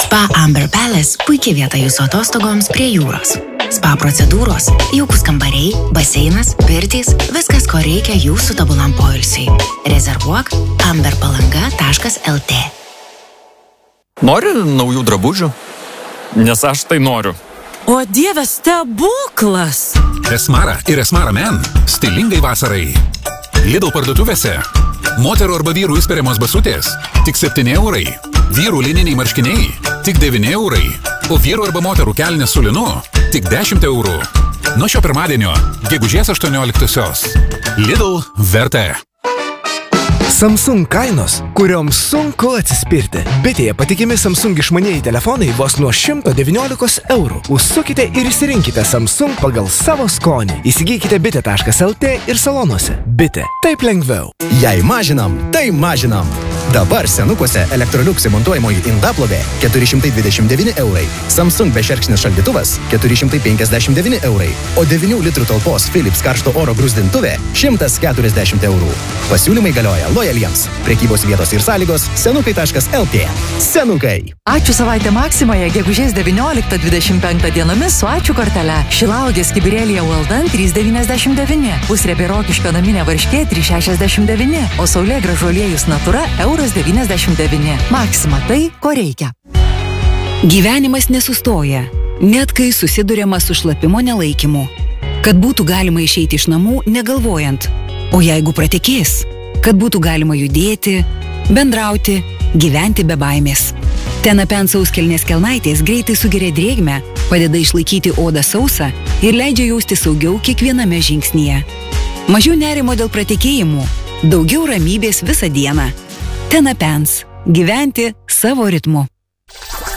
Spa Amber Palace puikia vieta jūsų atostogoms prie jūros. Spa procedūros, jaukus kambariai, baseinas, pirtys, viskas, ko reikia jūsų tobulam poilsiui. Rezervuok amberpalanga.lt. Nori naujų drabužių? Nes aš tai noriu. O Dieve, stebuklas! Esmara ir Esmara Men stilingai vasarai. Lidl parduotuvėse. Moterų arba vyrų įsperiamos basutės tik 7 eurai. Vyrų lininiai marškiniai tik 9 eurai. O vyrų arba moterų kelnės su linu tik 10 eurų. Nuo šio pirmadienio, gegužės 18-osios. Lidl vertė. Samsung kainos, kurioms sunku atsispirti. Bitėje patikimi Samsung išmanieji telefonai vos nuo 119 eurų. Užsukite ir išsirinkite Samsung pagal savo skonį. Įsigykite bitė.lt ir salonuose. Bitė. Taip lengviau. Jei mažinam, tai mažinam. Dabar senukuose Electrolux įmontuojamoji indaplovė 429 eurai. Samsung bešerkšnis šaldytuvas 459 eurai. O 9 litrų talpos Philips karšto oro gruzdintuvė 140 eurų. Pasiūlymai galioja lojaliems. Prekybos vietos ir sąlygos senukai.lt. Senukai. Ačiū savaitę Maksimoje gegužės 19-25 dienomis su ačiū kortele. Šilauogės kibirėlėje Waldan 3,99. Pusriebė rokiškio naminė varškė 3,69. O saulė gražuoliejus Natura €99. Maksima tai, ko reikia. Gyvenimas nesustoja, net kai susiduriama su šlapimo nelaikymu. Kad būtų galima išeiti iš namų negalvojant. O jeigu pratekės, kad būtų galima judėti, bendrauti, gyventi be baimės. Tenapen sauskelnės kelnaitės greitai sugeria drėgmę, padeda išlaikyti odą sausą ir leidžia jausti saugiau kiekviename žingsnyje. Mažiau nerimo dėl pratekėjimų, daugiau ramybės visą dieną. Tenapens. Gyventi savo ritmu.